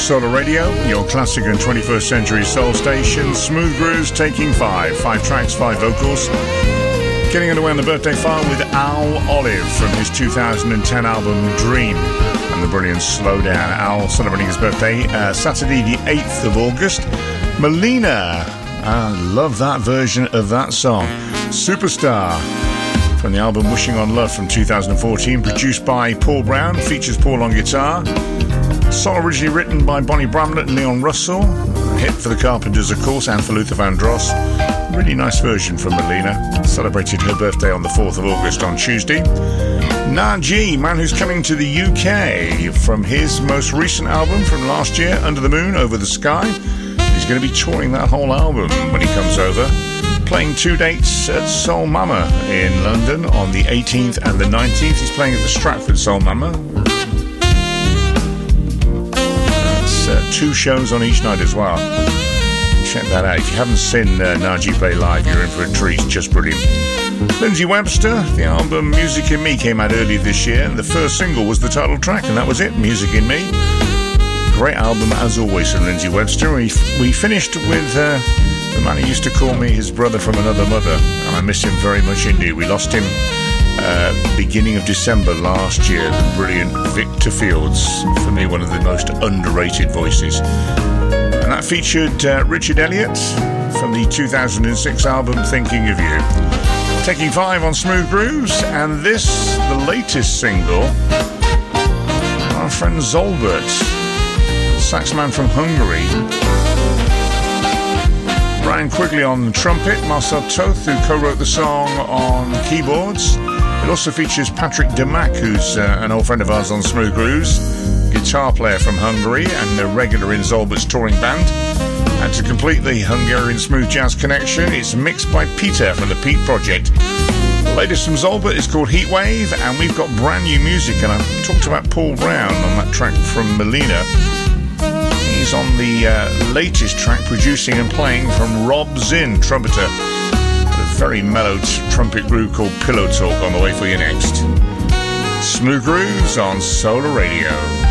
Solar Radio, your classic and 21st century soul station. Smooth Grooves taking 5 tracks, 5 vocals. Getting underway on the birthday file with Al Olive from his 2010 album Dream and the brilliant Slow Down. Al celebrating his birthday Saturday the 8th of August. Melina, I love that version of that song. Superstar from the album Wishing on Love from 2014, produced by Paul Brown, features Paul on guitar. Song originally written by Bonnie Bramlett and Leon Russell. A hit for the Carpenters, of course, and for Luther Vandross. Really nice version from Melina. Celebrated her birthday on the 4th of August on Tuesday. Naji, man who's coming to the UK from his most recent album from last year, Under the Moon, Over the Sky. He's going to be touring that whole album when he comes over. Playing 2 dates at Soul Mama in London on the 18th and the 19th. He's playing at the Stratford Soul Mama. 2 shows on each night as well. Check that out. If you haven't seen Naji play live, you're in for a treat. Just brilliant. Lindsay Webster, the album Music in Me came out earlier this year, and the first single was the title track, and that was it, Music in Me. Great album as always from Lindsay Webster. We finished with the man who used to call me his brother from another mother, and I miss him very much indeed. We lost him beginning of December last year, the brilliant Victor Fields, for me one of the most underrated voices. And that featured Richard Elliott from the 2006 album Thinking of You. Taking 5 on Smooth Grooves, and this, the latest single, our friend Zolbert, saxman from Hungary. Brian Quigley on trumpet, Marcel Toth, who co-wrote the song on keyboards. It also features Patrick Demac, who's an old friend of ours on Smooth Grooves, guitar player from Hungary and a regular in Zolbert's touring band. And to complete the Hungarian smooth jazz connection, it's mixed by Peter from the Pete Project. The latest from Zolbert is called Heatwave, and we've got brand new music, and I talked about Paul Brown on that track from Melina. He's on the latest track, producing and playing from Rob Zinn, trumpeter. A very mellow trumpet group called Pillow Talk on the way for you next. Smooth Grooves on Solar Radio.